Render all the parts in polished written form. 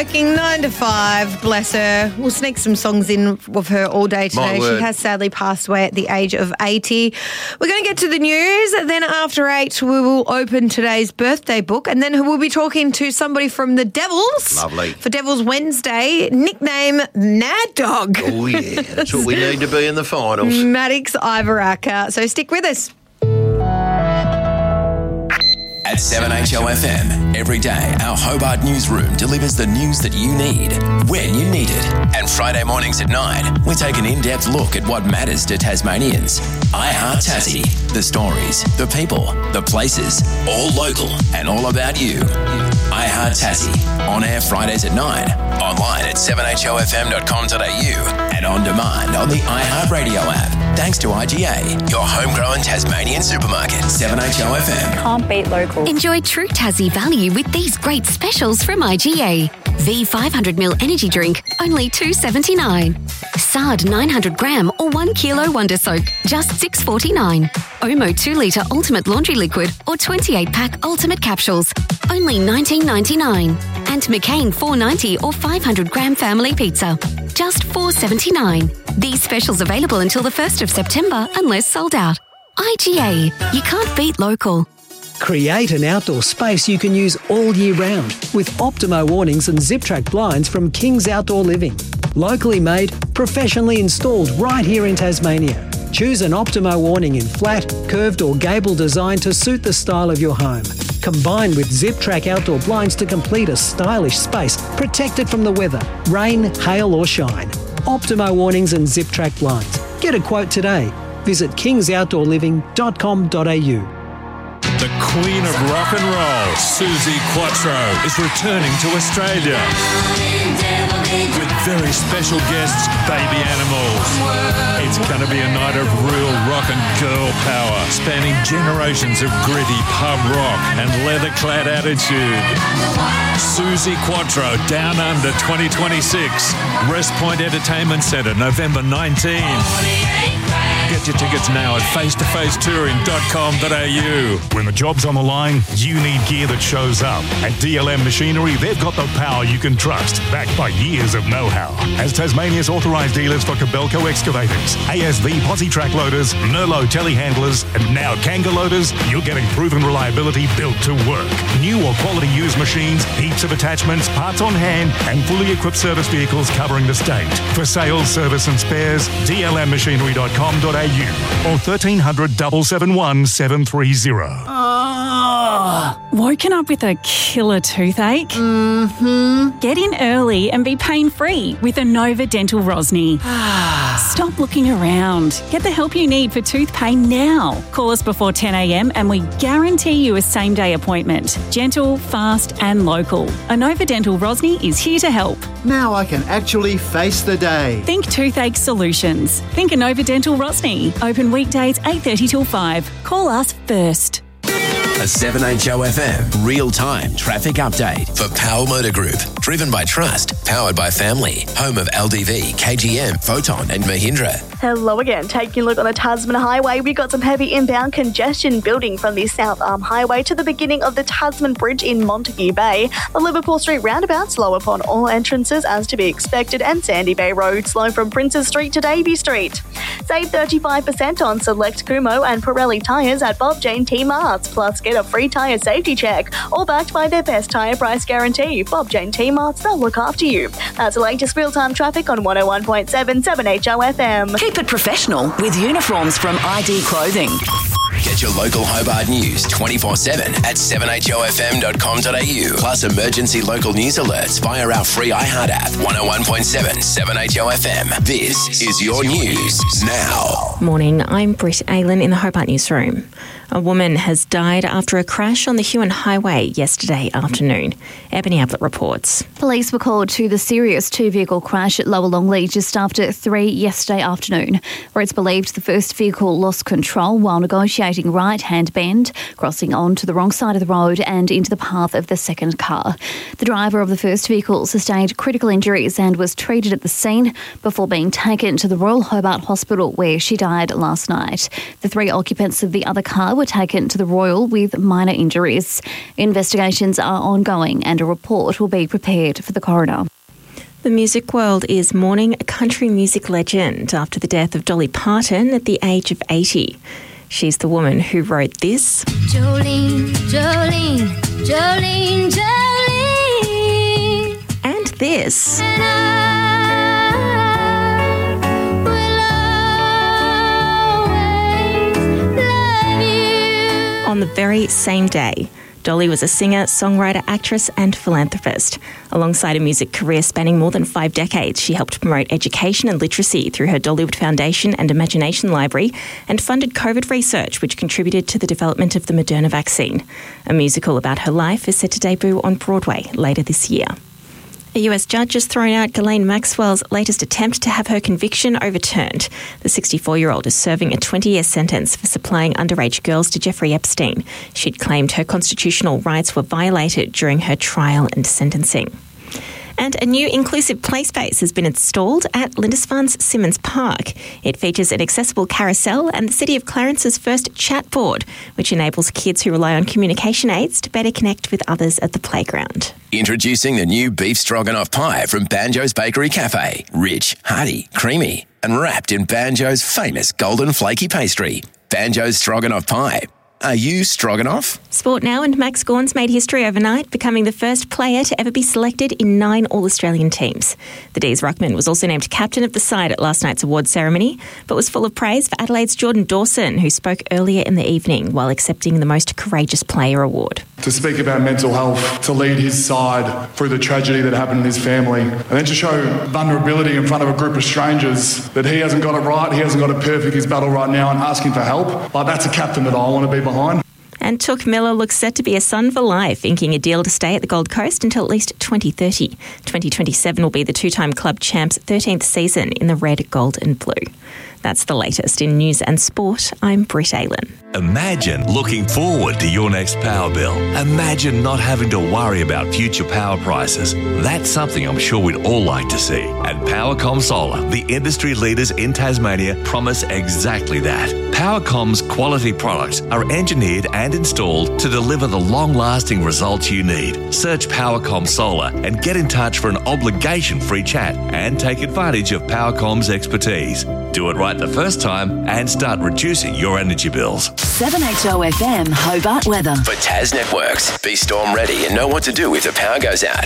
Working 9 to 5, bless her. We'll sneak some songs in of her all day today. She has sadly passed away at the age of 80. We're going to get to the news. Then after 8, we will open today's birthday book. And then we'll be talking to somebody from the Devils. Lovely. For Devils Wednesday, nickname Mad Dog. Oh, yeah. That's what we need to be in the finals. Maddox Ivaraka. So stick with us. At 7HOFM, every day our Hobart newsroom delivers the news that you need, when you need it. And Friday mornings at 9, we take an in-depth look at what matters to Tasmanians. I Heart Tassie, the stories, the people, the places, all local and all about you. I Heart Tassie, on air Fridays at 9, online at 7HOFM.com.au and on demand on the iHeartRadio app. Thanks to IGA, your homegrown Tasmanian supermarket. 7HOFM. Can't beat local. Enjoy true Tassie value with these great specials from IGA. V 500ml energy drink, only $2.79. Sard 900 gram or 1 kilo Wonder Soap, just $6.49. Omo 2 litre Ultimate Laundry Liquid or 28-pack Ultimate Capsules, only $19.99. And McCain 490 or 500 gram Family Pizza, just $4.79. These specials available until the 1st of September unless sold out. IGA, you can't beat local. Create an outdoor space you can use all year round with Optimo awnings and Zip-Track blinds from King's Outdoor Living. Locally made, professionally installed right here in Tasmania. Choose an Optimo awning in flat, curved or gable design to suit the style of your home. Combined with Zip-Track outdoor blinds to complete a stylish space protected from the weather, rain, hail or shine. Optimo awnings and Zip-Track blinds. Get a quote today. Visit kingsoutdoorliving.com.au. The Queen of Rock and Roll, Suzi Quatro, is returning to Australia with very special guests, Baby Animals. It's going to be a night of real rock and girl power, spanning generations of gritty pub rock and leather-clad attitude. Suzi Quatro, Down Under 2026, Rest Point Entertainment Centre, November 19. Get your tickets now at facetofacetouring.com.au. When the job's on the line, you need gear that shows up. At DLM Machinery, they've got the power you can trust, backed by years of know-how. As Tasmania's authorised dealers for Kobelco excavators, ASV posi track loaders, Nerlo telehandlers, and now Kanga loaders, you're getting proven reliability built to work. New or quality used machines, heaps of attachments, parts on hand, and fully equipped service vehicles covering the state. For sales, service and spares, dlmmachinery.com.au or 1300 771 730. Woken up with a killer toothache? Mm-hmm. Get in early and be pain-free with Inova Dental Rosny. Stop looking around. Get the help you need for tooth pain now. Call us before 10 a.m. and we guarantee you a same-day appointment. Gentle, fast and local. Inova Dental Rosny is here to help. Now I can actually face the day. Think toothache solutions. Think Inova Dental Rosny. Open weekdays 8:30 till 5. Call us first. A 7HOFM real-time traffic update for Powell Motor Group. Driven by trust, powered by family. Home of LDV, KGM, Photon and Mahindra. Hello again. Taking a look on the Tasman Highway, we've got some heavy inbound congestion building from the South Arm Highway to the beginning of the Tasman Bridge in Montague Bay. The Liverpool Street roundabout slow upon all entrances as to be expected, and Sandy Bay Road slow from Princes Street to Davey Street. Save 35% on select Kumho and Pirelli tyres at Bob Jane T Marts, plus get a free tyre safety check, all backed by their best tyre price guarantee. Bob Jane T Marts, they'll look after you. That's the latest real-time traffic on 101.7 7HOFM. Keep it professional with uniforms from ID Clothing. Get your local Hobart news 24/7 at 7HOFM.com.au. Plus emergency local news alerts via our free iHeart app. 101.7 7HOFM. This is your news now. Morning, I'm Britt Aylan in the Hobart Newsroom. A woman has died after a crash on the Huon Highway yesterday afternoon. Ebony Ablett reports. Police were called to the serious two-vehicle crash at Lower Longley just after 3 yesterday afternoon, where it's believed the first vehicle lost control while negotiating right-hand bend, crossing onto the wrong side of the road and into the path of the second car. The driver of the first vehicle sustained critical injuries and was treated at the scene before being taken to the Royal Hobart Hospital, where she died last night. The 3 occupants of the other car were were taken to the Royal with minor injuries. Investigations are ongoing and a report will be prepared for the coroner. The music world is mourning a country music legend after the death of Dolly Parton at the age of 80. She's the woman who wrote this. Jolene, Jolene, Jolene, Jolene. And this. And I will always love you. On the very same day, Dolly was a singer, songwriter, actress and philanthropist. Alongside a music career spanning more than 5 decades, she helped promote education and literacy through her Dollywood Foundation and Imagination Library and funded COVID research, which contributed to the development of the Moderna vaccine. A musical about her life is set to debut on Broadway later this year. A US judge has thrown out Ghislaine Maxwell's latest attempt to have her conviction overturned. The 64-year-old is serving a 20-year sentence for supplying underage girls to Jeffrey Epstein. She'd claimed her constitutional rights were violated during her trial and sentencing. And a new inclusive play space has been installed at Lindisfarne's Simmons Park. It features an accessible carousel and the City of Clarence's first chat board, which enables kids who rely on communication aids to better connect with others at the playground. Introducing the new beef stroganoff pie from Banjo's Bakery Cafe. Rich, hearty, creamy, and wrapped in Banjo's famous golden flaky pastry. Banjo's stroganoff pie. Are you stroganoff? Sport now, and Max Gawn's made history overnight, becoming the first player to ever be selected in 9 All-Australian teams. The D's ruckman was also named captain of the side at last night's awards ceremony, but was full of praise for Adelaide's Jordan Dawson, who spoke earlier in the evening while accepting the Most Courageous Player award. To speak about mental health, to lead his side through the tragedy that happened in his family, and then to show vulnerability in front of a group of strangers that he hasn't got it right, he hasn't got it perfect, his battle right now, and asking for help. Like, that's a captain that I want to be behind. And Took Miller looks set to be a Sun for life, inking a deal to stay at the Gold Coast until at least 2030. 2027 will be the 2-time club champ's 13th season in the red, gold and blue. That's the latest in news and sport. I'm Britt Aylen. Imagine looking forward to your next power bill. Imagine not having to worry about future power prices. That's something I'm sure we'd all like to see. At Powercom Solar, the industry leaders in Tasmania promise exactly that. Powercom's quality products are engineered and installed to deliver the long-lasting results you need. Search Powercom Solar and get in touch for an obligation-free chat and take advantage of Powercom's expertise. Do it right the first time and start reducing your energy bills. 7HO FM Hobart weather. For Tas Networks, be storm ready and know what to do if the power goes out.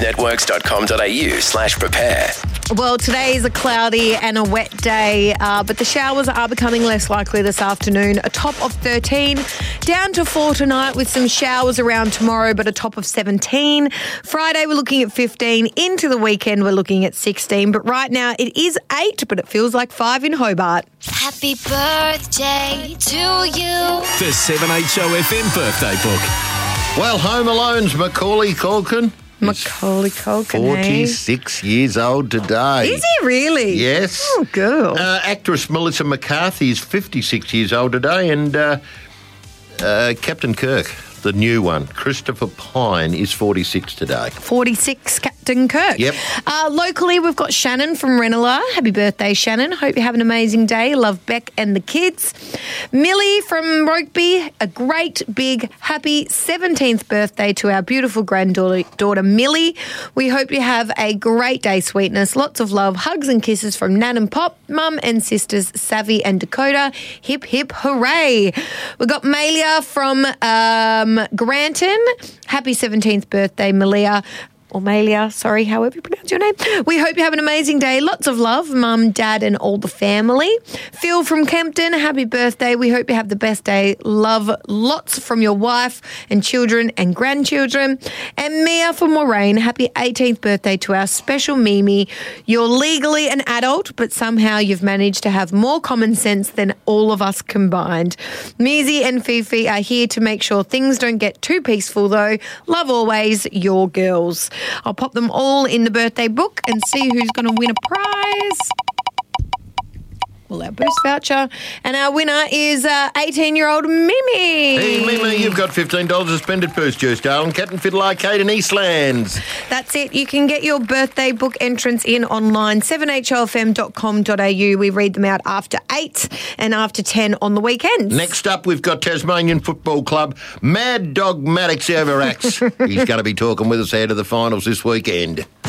tasnetworks.com.au/prepare. Well, today is a cloudy and a wet day, but the showers are becoming less likely this afternoon. A top of 13, down to 4 tonight with some showers around tomorrow, but a top of 17. Friday, we're looking at 15. Into the weekend, we're looking at 16. But right now, it is 8, but it feels like 5 in Hobart. Happy birthday to you. The 7HO FM birthday book. Well, Home Alone's Macaulay Culkin. Macaulay Culkin, 46 years old today. Is he really? Yes. Oh, girl. Actress Melissa McCarthy is 56 years old today, and Captain Kirk, the new one, Christopher Pine, is 46 today. 46, Captain Kirk. Yep. Locally, we've got Shannon from Renala. Happy birthday, Shannon. Hope you have an amazing day. Love Beck and the kids. Millie from Rugby, a great big happy 17th birthday to our beautiful granddaughter Millie. We hope you have a great day, sweetness. Lots of love, hugs and kisses from Nan and Pop, Mum and sisters Savvy and Dakota. Hip, hip, hooray. We've got Malia from Granton. Happy 17th birthday, Malia. Or Malia, sorry, however you pronounce your name. We hope you have an amazing day. Lots of love, Mum, Dad and all the family. Phil from Kempton, happy birthday. We hope you have the best day. Love lots from your wife and children and grandchildren. And Mia from Moraine, happy 18th birthday to our special Mimi. You're legally an adult, but somehow you've managed to have more common sense than all of us combined. Mizi and Fifi are here to make sure things don't get too peaceful though. Love always, your girls. I'll pop them all in the birthday book and see who's going to win a prize. Well, our boost voucher. And our winner is 18-year-old Mimi. Hey, Mimi, you've got $15 to spend at Boost Juice, darling. Cat and Fiddle Arcade in Eastlands. That's it. You can get your birthday book entrance in online, 7hlfm.com.au. We read them out after 8 and after 10 on the weekends. Next up, we've got Tasmanian Football Club, Mad Dog Maddox over Axe. He's going to be talking with us ahead of the finals this weekend.